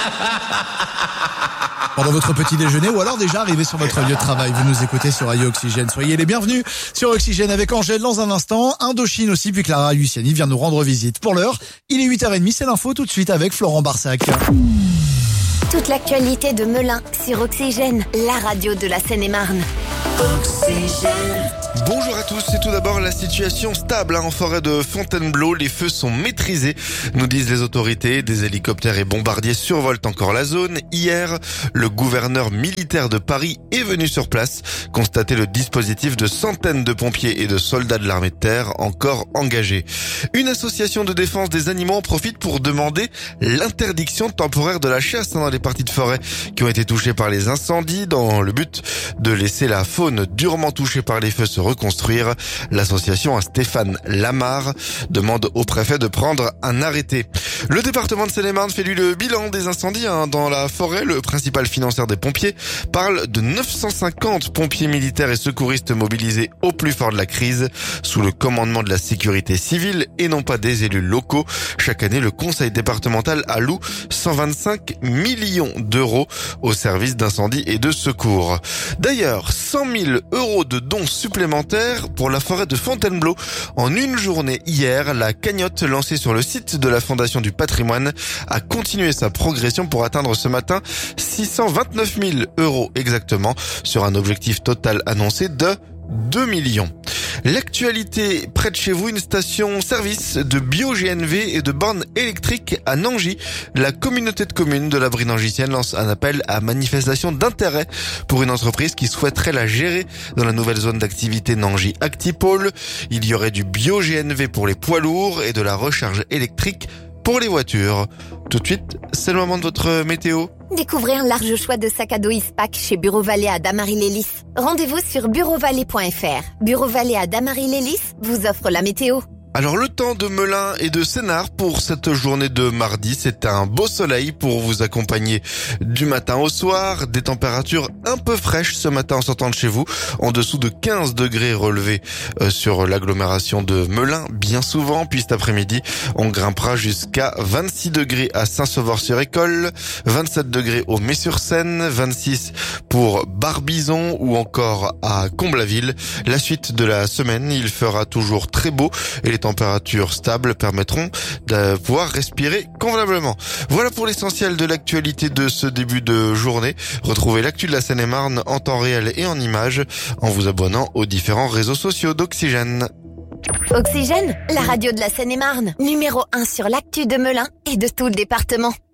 Pendant votre petit déjeuner ou alors déjà arrivé sur votre lieu de travail. Vous nous écoutez sur Radio Oxygène. Soyez les bienvenus sur Oxygène avec Angèle dans un instant. Indochine aussi, puis Clara Luciani vient nous rendre visite. Pour l'heure, il est 8h30, c'est l'info tout de suite avec Florent Barsac. Toute l'actualité de Melun sur Oxygène, la radio de la Seine-et-Marne. Oxygène. Bonjour à tous, c'est tout d'abord la situation stable en forêt de Fontainebleau. Les feux sont maîtrisés, nous disent les autorités. Des hélicoptères et bombardiers survolent encore la zone. Hier, le gouverneur militaire de Paris est venu sur place constater le dispositif de centaines de pompiers et de soldats de l'armée de terre encore engagés. Une association de défense des animaux en profite pour demander l'interdiction temporaire de la chasse dans les parties de forêt qui ont été touchées par les incendies dans le but de laisser la faune durement touchée par les feux se reconstruire. L'association à Stéphane Lamar demande au préfet de prendre un arrêté. Le département de Seine-et-Marne fait lui le bilan des incendies dans la forêt. Le principal financeur des pompiers parle de 950 pompiers militaires et secouristes mobilisés au plus fort de la crise sous le commandement de la sécurité civile et non pas des élus locaux. Chaque année, le conseil départemental alloue 125 millions d'euros au service d'incendie et de secours. D'ailleurs, 100 000 euros de dons supplémentaires pour la forêt de Fontainebleau. En une journée hier, la cagnotte lancée sur le site de la Fondation du patrimoine a continué sa progression pour atteindre ce matin 629 000 euros exactement sur un objectif total annoncé de 2 millions. L'actualité près de chez vous, une station-service de bio-GNV et de bornes électriques à Nangy. La communauté de communes de la Brie nangissienne lance un appel à manifestation d'intérêt pour une entreprise qui souhaiterait la gérer dans la nouvelle zone d'activité Nangy Actipole. Il y aurait du bio-GNV pour les poids lourds et de la recharge électrique pour les voitures. Tout de suite, c'est le moment de votre météo. Découvrez un large choix de sacs à dos Ispac chez Bureau Vallée à Damary-Lélis. Rendez-vous sur bureauvalet.fr. Bureau Vallée à Damary-Lélis vous offre la météo. Alors le temps de Melun et de Sénart pour cette journée de mardi, c'est un beau soleil pour vous accompagner du matin au soir, des températures un peu fraîches ce matin en sortant de chez vous, en dessous de 15 degrés relevés sur l'agglomération de Melun bien souvent, puis cet après-midi on grimpera jusqu'à 26 degrés à Saint-Sauveur-sur-École, 27 degrés au Mets-sur-Seine, 26 pour Barbizon ou encore à Comblaville. La suite de la semaine, il fera toujours très beau et les températures stables permettront de pouvoir respirer convenablement. Voilà pour l'essentiel de l'actualité de ce début de journée. Retrouvez l'actu de la Seine-et-Marne en temps réel et en images en vous abonnant aux différents réseaux sociaux d'Oxygène. Oxygène, la radio de la Seine-et-Marne, numéro 1 sur l'actu de Melun et de tout le département.